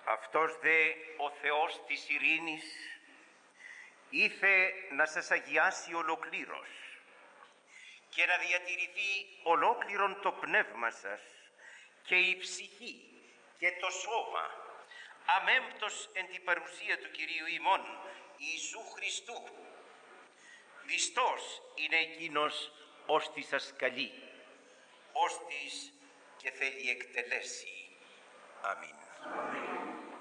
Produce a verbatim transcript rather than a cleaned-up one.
Αυτός δε ο Θεός της ειρήνης ήθε να σας αγιάσει ολοκλήρως και να διατηρηθεί ολόκληρον το πνεύμα σας και η ψυχή και το σώμα αμέμπτος εν την παρουσία του Κυρίου ημών Ιησού Χριστού. Χριστός είναι εκείνος ώστι σας καλεί, ώστις και θέλει εκτελέσει. Αμήν. Αμήν.